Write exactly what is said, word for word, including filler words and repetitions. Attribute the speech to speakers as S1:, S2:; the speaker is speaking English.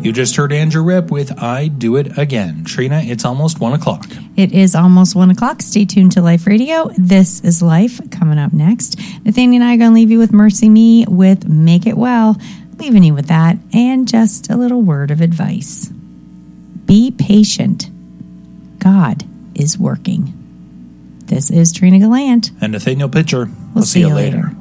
S1: You just heard Andrew Ripp with I Do It Again. Trina, it's almost one o'clock.
S2: It is almost one o'clock. Stay tuned to Life Radio. This is Life coming up next. Nathaniel and I are going to leave you with Mercy Me with Make It Well. Leaving you with that and just a little word of advice. Be patient. God is working. This is Trina Gallant.
S1: And Nathaniel Pitcher.
S2: We'll, we'll see, see you later. later.